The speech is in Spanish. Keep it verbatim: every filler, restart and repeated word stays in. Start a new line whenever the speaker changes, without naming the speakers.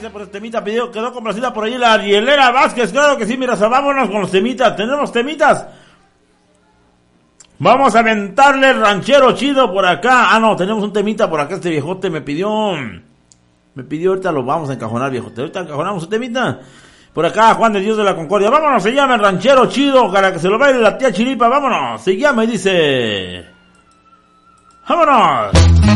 gracias por este temita. Pidió, quedó complacida por ahí la Arielera Vázquez. Claro que sí, mira, vámonos con los temitas. Tenemos temitas. Vamos a aventarle el ranchero chido por acá. Ah, no, tenemos un temita por acá. Este viejote me pidió. Me pidió, ahorita lo vamos a encajonar, viejote. Ahorita encajonamos un temita. Por acá, Juan de Dios de la Concordia. Vámonos, se llama el ranchero chido. Para que se lo baile la tía Chiripa. Vámonos, se llama y dice. ¡Vámonos!